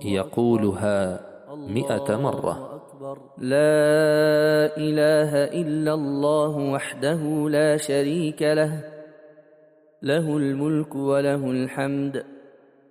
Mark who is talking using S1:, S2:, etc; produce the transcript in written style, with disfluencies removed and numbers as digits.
S1: يقولها 100 مرة.
S2: لا إله إلا الله وحده لا شريك له، له الملك وله الحمد